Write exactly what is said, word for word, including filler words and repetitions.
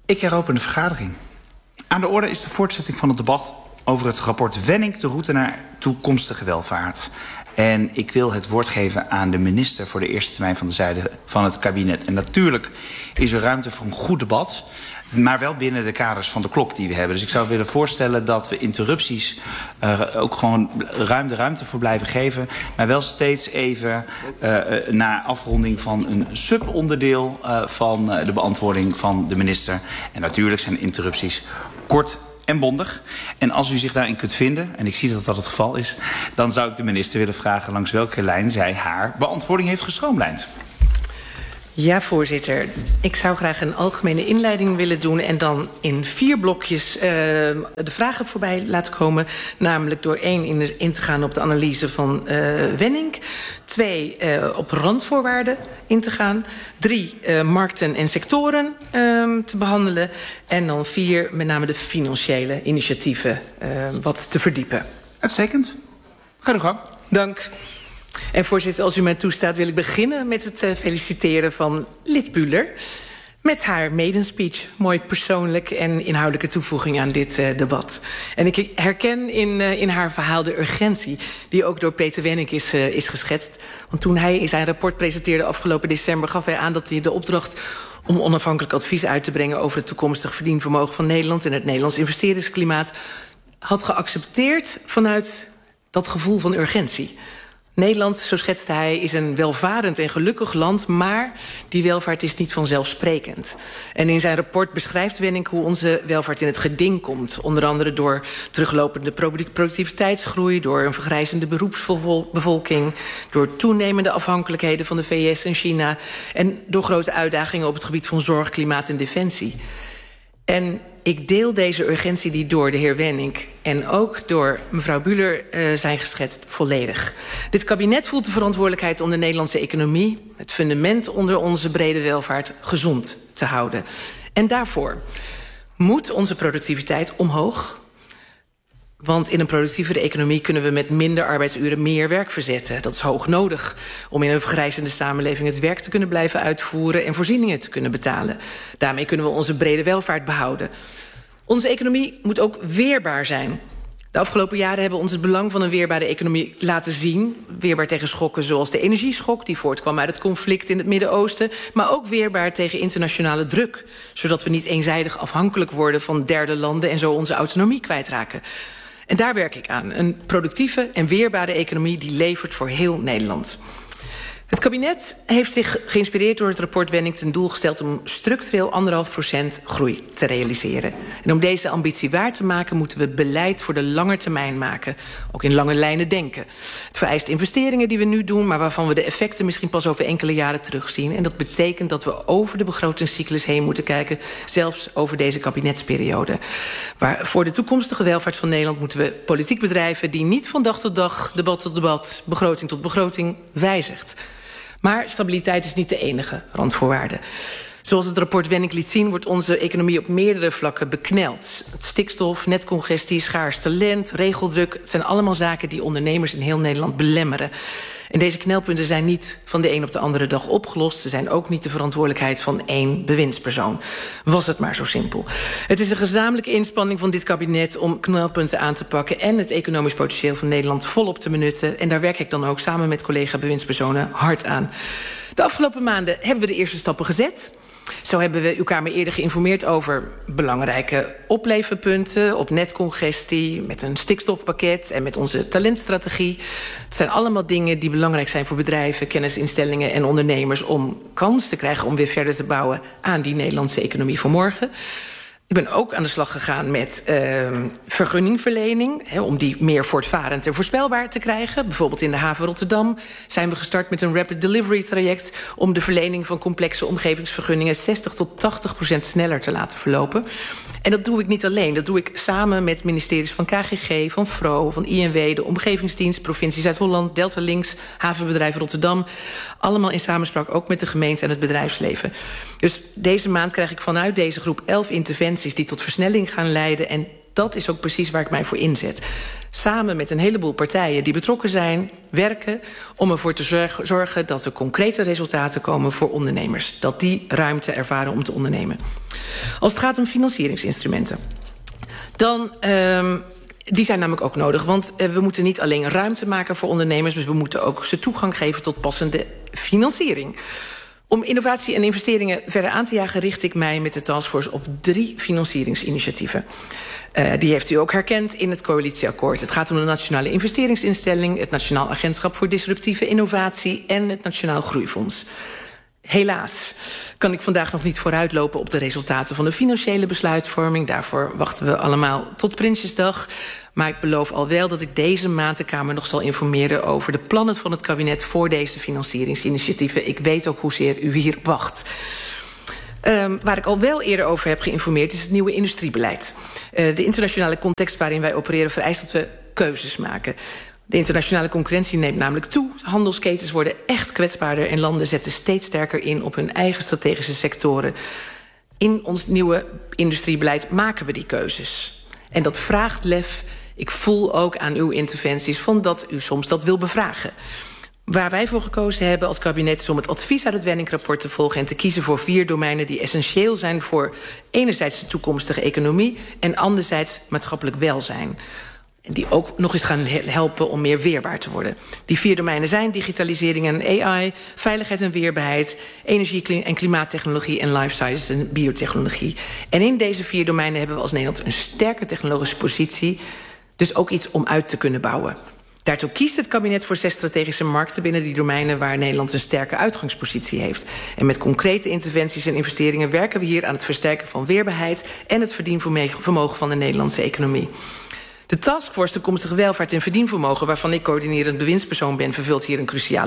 Ik heropen de vergadering. Aan de orde is de voortzetting van het debat over het rapport Wenning, de route naar toekomstige welvaart. En ik wil het woord geven aan de minister voor de eerste termijn van de zijde van het kabinet. En natuurlijk is er ruimte voor een goed debat, maar wel binnen de kaders van de klok die we hebben. Dus ik zou willen voorstellen dat we interrupties uh, ook gewoon ruim de ruimte voor blijven geven. Maar wel steeds even uh, na afronding van een subonderdeel uh, van uh, de beantwoording van de minister. En natuurlijk zijn interrupties kort en bondig. En als u zich daarin kunt vinden, en ik zie dat dat het geval is, dan zou ik de minister willen vragen langs welke lijn zij haar beantwoording heeft gestroomlijnd. Ja, voorzitter. Ik zou graag een algemene inleiding willen doen en dan in vier blokjes uh, de vragen voorbij laten komen. Namelijk door één in, in te gaan op de analyse van uh, Wenning. Twee, uh, op randvoorwaarden in te gaan. Drie, uh, markten en sectoren uh, te behandelen. En dan vier, met name de financiële initiatieven uh, wat te verdiepen. Uitstekend. Ga uw gang. Dank. En voorzitter, als u mij toestaat, wil ik beginnen met het uh, feliciteren van Lit Buhler met haar maiden speech. Mooi persoonlijk en inhoudelijke toevoeging aan dit uh, debat. En ik herken in, uh, in haar verhaal de urgentie die ook door Peter Wenning is, uh, is geschetst. Want toen hij in zijn rapport presenteerde afgelopen december gaf hij aan dat hij de opdracht om onafhankelijk advies uit te brengen over het toekomstig verdienvermogen van Nederland en het Nederlands investeringsklimaat had geaccepteerd vanuit dat gevoel van urgentie. Nederland, zo schetste hij, is een welvarend en gelukkig land, maar die welvaart is niet vanzelfsprekend. En in zijn rapport beschrijft Wenning hoe onze welvaart in het geding komt. Onder andere door teruglopende productiviteitsgroei, door een vergrijzende beroepsbevolking, door toenemende afhankelijkheden van de V S en China en door grote uitdagingen op het gebied van zorg, klimaat en defensie. En ik deel deze urgentie die door de heer Wenning en ook door mevrouw Buhler uh, zijn geschetst volledig. Dit kabinet voelt de verantwoordelijkheid om de Nederlandse economie, het fundament onder onze brede welvaart, gezond te houden. En daarvoor moet onze productiviteit omhoog. Want in een productievere economie kunnen we met minder arbeidsuren meer werk verzetten. Dat is hoog nodig om in een vergrijzende samenleving het werk te kunnen blijven uitvoeren en voorzieningen te kunnen betalen. Daarmee kunnen we onze brede welvaart behouden. Onze economie moet ook weerbaar zijn. De afgelopen jaren hebben we ons het belang van een weerbare economie laten zien. Weerbaar tegen schokken zoals de energieschok die voortkwam uit het conflict in het Midden-Oosten, maar ook weerbaar tegen internationale druk, zodat we niet eenzijdig afhankelijk worden van derde landen en zo onze autonomie kwijtraken. En daar werk ik aan. Een productieve en weerbare economie die levert voor heel Nederland. Het kabinet heeft zich geïnspireerd door het rapport Wenning ten doel gesteld om structureel anderhalf procent groei te realiseren. En om deze ambitie waar te maken moeten we beleid voor de lange termijn maken. Ook in lange lijnen denken. Het vereist investeringen die we nu doen, maar waarvan we de effecten misschien pas over enkele jaren terugzien. En dat betekent dat we over de begrotingscyclus heen moeten kijken, zelfs over deze kabinetsperiode. Waar voor de toekomstige welvaart van Nederland moeten we politiek bedrijven die niet van dag tot dag, debat tot debat, begroting tot begroting wijzigt. Maar stabiliteit is niet de enige randvoorwaarde. Zoals het rapport Wenning liet zien, wordt onze economie op meerdere vlakken bekneld. Stikstof, netcongestie, schaars talent, regeldruk, het zijn allemaal zaken die ondernemers in heel Nederland belemmeren. En deze knelpunten zijn niet van de een op de andere dag opgelost. Ze zijn ook niet de verantwoordelijkheid van één bewindspersoon. Was het maar zo simpel. Het is een gezamenlijke inspanning van dit kabinet om knelpunten aan te pakken en het economisch potentieel van Nederland volop te benutten. En daar werk ik dan ook samen met collega bewindspersonen hard aan. De afgelopen maanden hebben we de eerste stappen gezet. Zo hebben we uw Kamer eerder geïnformeerd over belangrijke opleverpunten op netcongestie, met een stikstofpakket en met onze talentstrategie. Het zijn allemaal dingen die belangrijk zijn voor bedrijven, kennisinstellingen en ondernemers om kans te krijgen om weer verder te bouwen aan die Nederlandse economie van morgen. Ik ben ook aan de slag gegaan met uh, vergunningverlening, he, om die meer voortvarend en voorspelbaar te krijgen. Bijvoorbeeld in de haven Rotterdam zijn we gestart met een rapid delivery traject om de verlening van complexe omgevingsvergunningen zestig tot tachtig procent sneller te laten verlopen. En dat doe ik niet alleen. Dat doe ik samen met ministeries van K G G, van V R O, van I N W, de Omgevingsdienst, provincie Zuid-Holland, Delta Links, havenbedrijf Rotterdam. Allemaal in samenspraak ook met de gemeente en het bedrijfsleven. Dus deze maand krijg ik vanuit deze groep elf interventies die tot versnelling gaan leiden. En dat is ook precies waar ik mij voor inzet. Samen met een heleboel partijen die betrokken zijn, werken om ervoor te zorgen dat er concrete resultaten komen voor ondernemers. Dat die ruimte ervaren om te ondernemen. Als het gaat om financieringsinstrumenten, dan... Uh, Die zijn namelijk ook nodig, want uh, we moeten niet alleen ruimte maken voor ondernemers, maar we moeten ook ze toegang geven tot passende financiering. Om innovatie en investeringen verder aan te jagen, richt ik mij met de taskforce op drie financieringsinitiatieven. Uh, die heeft u ook herkend in het coalitieakkoord. Het gaat om de Nationale Investeringsinstelling, het Nationaal Agentschap voor Disruptieve Innovatie en het Nationaal Groeifonds. Helaas kan ik vandaag nog niet vooruitlopen op de resultaten van de financiële besluitvorming. Daarvoor wachten we allemaal tot Prinsjesdag. Maar ik beloof al wel dat ik deze maand de Kamer nog zal informeren over de plannen van het kabinet voor deze financieringsinitiatieven. Ik weet ook hoezeer u hier wacht. Um, waar ik al wel eerder over heb geïnformeerd is het nieuwe industriebeleid. Uh, de internationale context waarin wij opereren vereist dat we keuzes maken. De internationale concurrentie neemt namelijk toe. Handelsketens worden echt kwetsbaarder en landen zetten steeds sterker in op hun eigen strategische sectoren. In ons nieuwe industriebeleid maken we die keuzes. En dat vraagt lef. Ik voel ook aan uw interventies van dat u soms dat wil bevragen. Waar wij voor gekozen hebben als kabinet is om het advies uit het Wenning-rapport te volgen en te kiezen voor vier domeinen die essentieel zijn voor enerzijds de toekomstige economie en anderzijds maatschappelijk welzijn. Die ook nog eens gaan helpen om meer weerbaar te worden. Die vier domeinen zijn digitalisering en A I, veiligheid en weerbaarheid, energie- en klimaattechnologie en life sciences en biotechnologie. En in deze vier domeinen hebben we als Nederland een sterke technologische positie, dus ook iets om uit te kunnen bouwen. Daartoe kiest het kabinet voor zes strategische markten binnen die domeinen waar Nederland een sterke uitgangspositie heeft. En met concrete interventies en investeringen werken we hier aan het versterken van weerbaarheid en het verdienvermogen van de Nederlandse economie. De taskforce toekomstige welvaart en verdienvermogen, waarvan ik coördinerend bewindspersoon ben, vervult hier een cruciale